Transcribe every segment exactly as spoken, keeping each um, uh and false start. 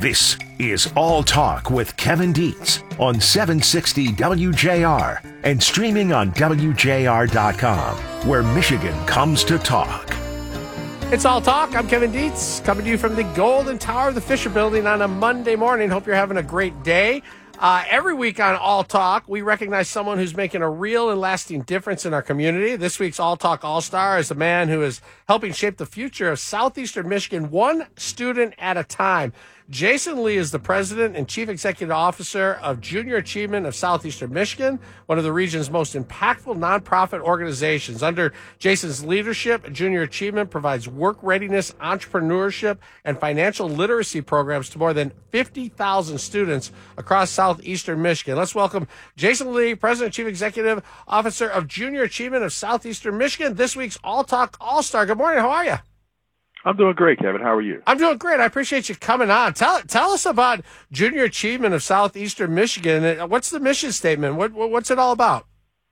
This is All Talk with Kevin Dietz on seven sixty W J R and streaming on W J R dot com, where Michigan comes to talk. It's All Talk. I'm Kevin Dietz, coming to you from the Golden Tower of the Fisher Building on a Monday morning. Hope you're having a great day. Uh, every week on All Talk, we recognize someone who's making a real and lasting difference in our community. This week's All Talk All-Star is a man who is helping shape the future of Southeastern Michigan, one student at a time. Jason Lee is the president and chief executive officer of Junior Achievement of Southeastern Michigan, one of the region's most impactful nonprofit organizations. Under Jason's leadership, Junior Achievement provides work readiness, entrepreneurship, and financial literacy programs to more than fifty thousand students across Southeastern Michigan. Let's welcome Jason Lee, president and chief executive officer of Junior Achievement of Southeastern Michigan, this week's All Talk All-Star. Good morning. How are you? I'm doing great, Kevin. How are you? I'm doing great. I appreciate you coming on. Tell tell us about Junior Achievement of Southeastern Michigan. What's the mission statement? What, what's it all about?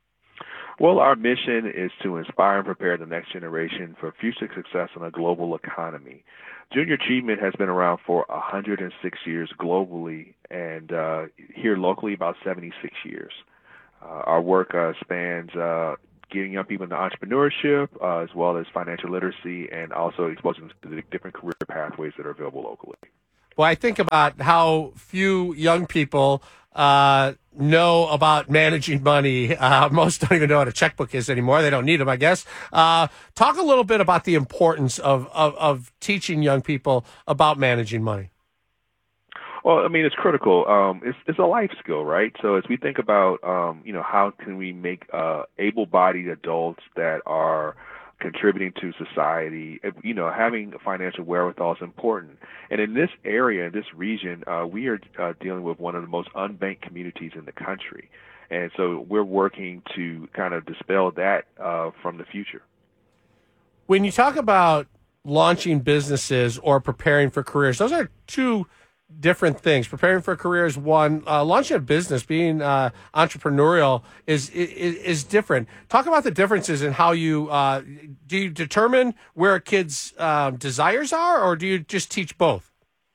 Well, our mission is to inspire and prepare the next generation for future success in a global economy. Junior Achievement has been around for one hundred six years globally, and uh, here locally about seventy-six years. Uh, our work uh, spans uh, getting young people into entrepreneurship, uh, as well as financial literacy, and also exposing them to the different career pathways that are available locally. Well, I think about how few young people uh, know about managing money. Uh, most don't even know what a checkbook is anymore. They don't need them, I guess. Uh, talk a little bit about the importance of, of, of teaching young people about managing money. Well, I mean, it's critical. Um, it's, it's a life skill, right? So as we think about, um, you know, how can we make uh, able-bodied adults that are contributing to society, you know, having financial wherewithal is important. And in this area, in this region, uh, we are uh, dealing with one of the most unbanked communities in the country. And so we're working to kind of dispel that uh, from the future. When you talk about launching businesses or preparing for careers, those are two different things. Preparing for a career is one. Uh, launching a business, being uh, entrepreneurial, is, is is different. Talk about the differences in how you uh, do you determine where a kid's um, desires are, or do you just teach both?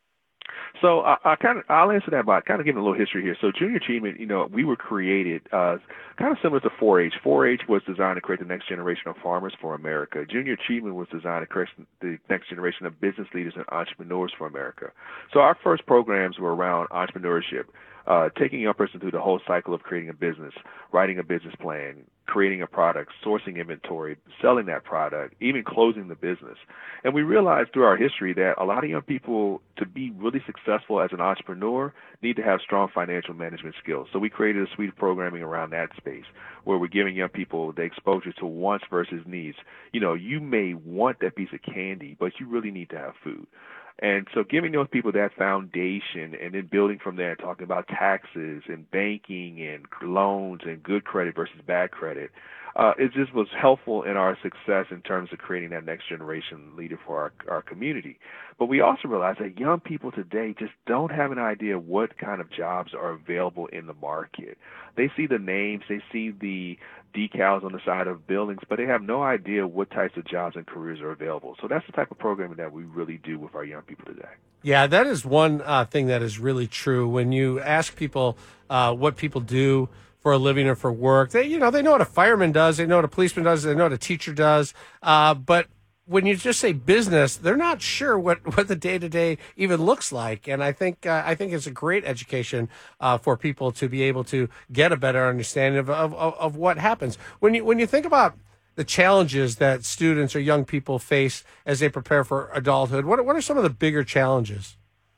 So I, I kind of I'll answer that by kind of giving a little history here. So Junior Achievement, you know, we were created uh, kind of similar to four H. four H was designed to create the next generation of farmers for America. Junior Achievement was designed to create the next generation of business leaders and entrepreneurs for America. So our first programs were around entrepreneurship, uh, taking a young person through the whole cycle of creating a business, writing a business plan, creating a product, sourcing inventory, selling that product, even closing the business. And we realized through our history that a lot of young people, to be really successful as an entrepreneur, need to have strong financial management skills. So we created a suite of programming around that space where we're giving young people the exposure to wants versus needs. You know, you may want that piece of candy, but you really need to have food. And so giving those people that foundation and then building from there, talking about taxes and banking and loans and good credit versus bad credit, uh, it just was helpful in our success in terms of creating that next generation leader for our, our community. But we also realized that young people today just don't have an idea what kind of jobs are available in the market. They see the names, they see the decals on the side of buildings, but they have no idea what types of jobs and careers are available. So that's the type of programming that we really do with our young people today. Yeah, that is one uh, thing that is really true. When you ask people uh, what people do for a living or for work, they, you know, they know what a fireman does, they know what a policeman does, they know what a teacher does, uh, but when you just say business, they're not sure what, what the day-to-day even looks like. And I think uh, I think it's a great education uh, for people to be able to get a better understanding of, of, of what happens. When you when you think about the challenges that students or young people face as they prepare for adulthood, what, what are some of the bigger challenges?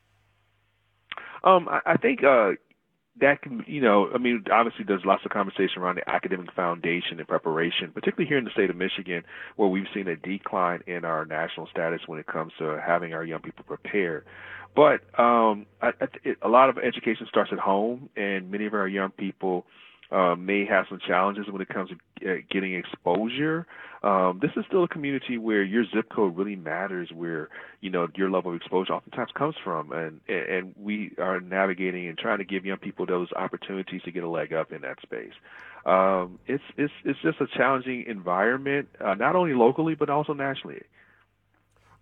Um, I, I think uh, that can, you know, I mean, obviously there's lots of conversation around the academic foundation and preparation, particularly here in the state of Michigan, where we've seen a decline in our national status when it comes to having our young people prepared. But um, I, I, it, a lot of education starts at home, and many of our young people uh, may have some challenges when it comes to uh, getting exposure. Um, this is still a community where your zip code really matters, where, you know, your level of exposure oftentimes comes from. And, and we are navigating and trying to give young people those opportunities to get a leg up in that space. Um, it's, it's, it's just a challenging environment, uh, not only locally, but also nationally.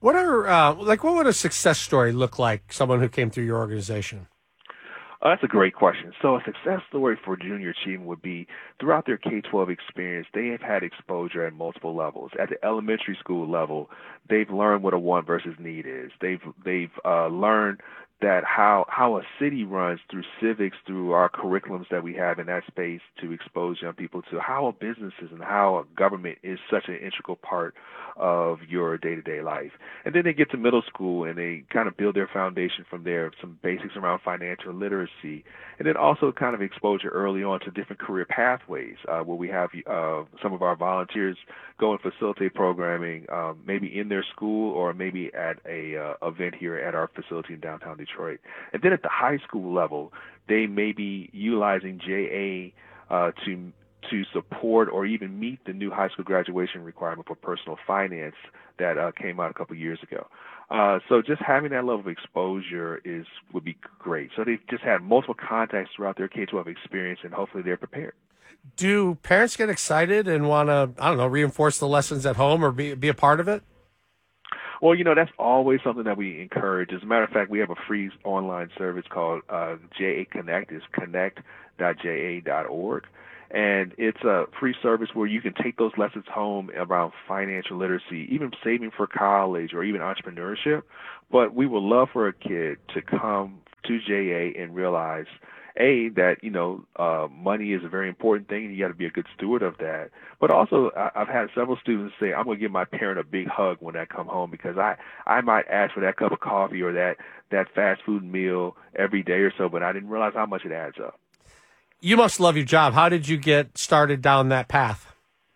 What are, uh, like, what would a success story look like, someone who came through your organization? Oh, that's a great question. So a success story for Junior Achievement would be throughout their K twelve experience, they have had exposure at multiple levels. At the elementary school level, they've learned what a want versus need is. They've they've uh, learned that how how a city runs through civics, through our curriculums that we have in that space to expose young people to how a business is and how a government is such an integral part of your day-to-day life. And then they get to middle school and they kind of build their foundation from there, some basics around financial literacy, and then also kind of exposure early on to different career pathways uh, where we have uh, some of our volunteers go and facilitate programming um, maybe in their school or maybe at a uh, event here at our facility in downtown Detroit. And then at the high school level, they may be utilizing J A uh, to to support or even meet the new high school graduation requirement for personal finance that uh, came out a couple years ago. Uh, so just having that level of exposure is would be great. So they've just had multiple contacts throughout their K twelve experience, and hopefully they're prepared. Do parents get excited and want to, I don't know, reinforce the lessons at home or be be a part of it? Well, you know, that's always something that we encourage. As a matter of fact, we have a free online service called uh, J A Connect. It's connect dot j a dot org. And it's a free service where you can take those lessons home around financial literacy, even saving for college or even entrepreneurship. But we would love for a kid to come to J A and realize, A, that, you know, uh, money is a very important thing and you got to be a good steward of that. But also, I, I've had several students say, I'm going to give my parent a big hug when I come home because I, I might ask for that cup of coffee or that, that fast food meal every day or so, but I didn't realize how much it adds up. You must love your job. How did you get started down that path?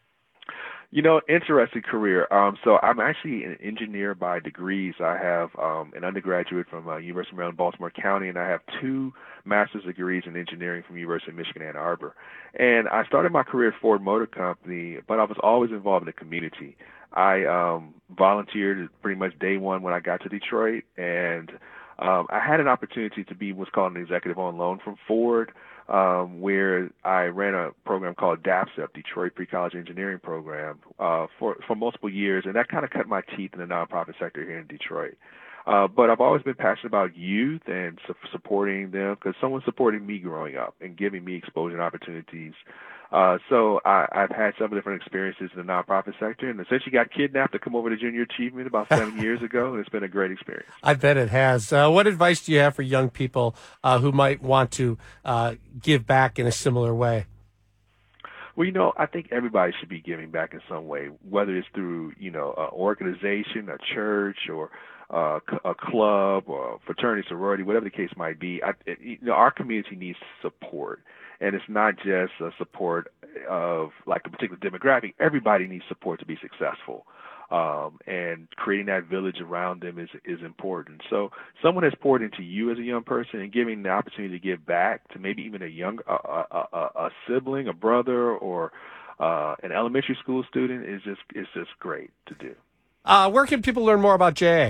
You know, interesting career. Um, so I'm actually an engineer by degrees. I have um, an undergraduate from uh, University of Maryland, Baltimore County, and I have two master's degrees in engineering from University of Michigan, Ann Arbor. And I started my career at Ford Motor Company, but I was always involved in the community. I um, volunteered pretty much day one when I got to Detroit, and um, I had an opportunity to be what's called an executive on loan from Ford, Um, where I ran a program called DAPSEP, Detroit Pre-College Engineering Program, uh, for, for multiple years, and that kind of cut my teeth in the nonprofit sector here in Detroit. Uh, but I've always been passionate about youth and su- supporting them because someone supported me growing up and giving me exposure and opportunities. Uh, so I, I've had several different experiences in the nonprofit sector, and essentially got kidnapped to come over to Junior Achievement about seven years ago, and it's been a great experience. I bet it has. Uh, what advice do you have for young people uh, who might want to uh, give back in a similar way? Well, you know, I think everybody should be giving back in some way, whether it's through, you know, an organization, a church, or uh, a club, or fraternity, sorority, whatever the case might be. I, it, you know, our community needs support. And it's not just a support of like a particular demographic. Everybody needs support to be successful. Um, and creating that village around them is is important. So someone has poured into you as a young person and giving the opportunity to give back to maybe even a young a, a, a, a sibling, a brother, or uh, an elementary school student is just is just great to do. Uh, where can people learn more about J A?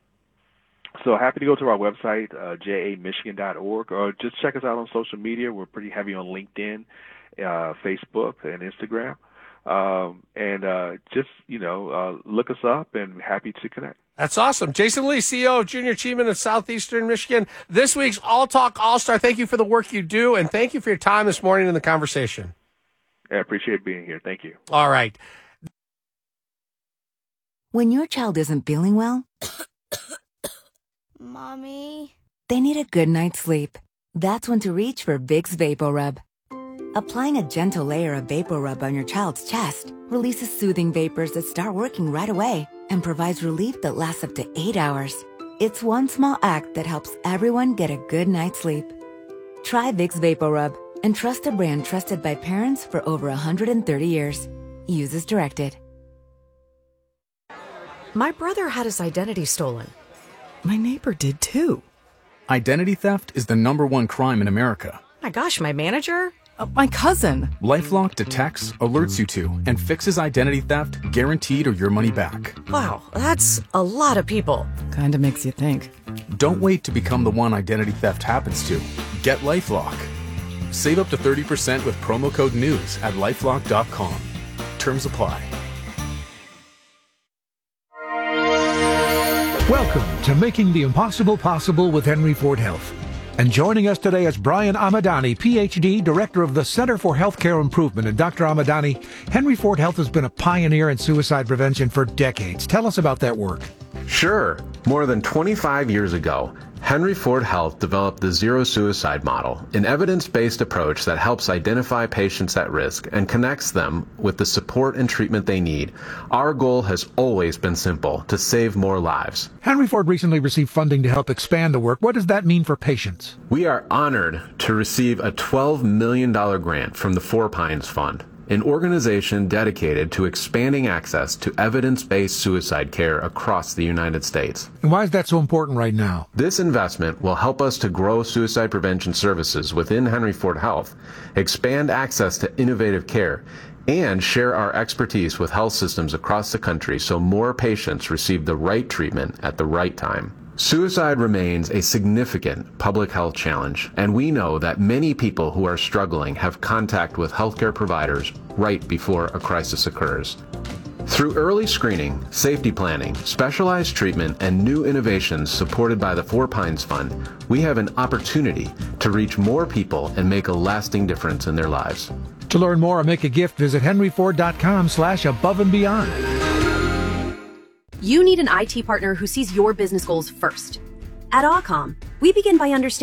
So happy to go to our website, uh, j a michigan dot org, or just check us out on social media. We're pretty heavy on LinkedIn, uh, Facebook, and Instagram. Um, and uh, just, you know, uh, look us up, and happy to connect. That's awesome. Jason Lee, C E O of Junior Achievement of Southeastern Michigan. This week's All Talk All-Star. Thank you for the work you do, and thank you for your time this morning in the conversation. I appreciate being here. Thank you. All right. When your child isn't feeling well, Mommy? they need a good night's sleep. That's when to reach for Vicks VapoRub. Applying a gentle layer of VapoRub on your child's chest releases soothing vapors that start working right away and provides relief that lasts up to eight hours. It's one small act that helps everyone get a good night's sleep. Try Vicks VapoRub and trust a brand trusted by parents for over one hundred thirty years. Use as directed. My brother had his identity stolen. My neighbor did too. Identity theft is the number one crime in America. My gosh, my manager? Uh, my cousin. LifeLock detects, alerts you to, and fixes identity theft guaranteed or your money back. Wow, that's a lot of people. Kinda makes you think. Don't wait to become the one identity theft happens to. Get LifeLock. Save up to thirty percent with promo code NEWS at lifelock dot com. Terms apply. Welcome to Making the Impossible Possible with Henry Ford Health. And joining us today is Brian Amadani, P H D, Director of the Center for Healthcare Improvement. And Doctor Amadani, Henry Ford Health has been a pioneer in suicide prevention for decades. Tell us about that work. Sure. More than twenty-five years ago, Henry Ford Health developed the Zero Suicide Model, an evidence-based approach that helps identify patients at risk and connects them with the support and treatment they need. Our goal has always been simple, to save more lives. Henry Ford recently received funding to help expand the work. What does that mean for patients? We are honored to receive a twelve million dollars grant from the Four Pines Fund, an organization dedicated to expanding access to evidence-based suicide care across the United States. And why is that so important right now? This investment will help us to grow suicide prevention services within Henry Ford Health, expand access to innovative care, and share our expertise with health systems across the country so more patients receive the right treatment at the right time. Suicide remains a significant public health challenge, and we know that many people who are struggling have contact with healthcare providers right before a crisis occurs. Through early screening, safety planning, specialized treatment, and new innovations supported by the Four Pines Fund, we have an opportunity to reach more people and make a lasting difference in their lives. To learn more or make a gift, visit henryford.com slash above and beyond. You need an I T partner who sees your business goals first. At Occom, we begin by understanding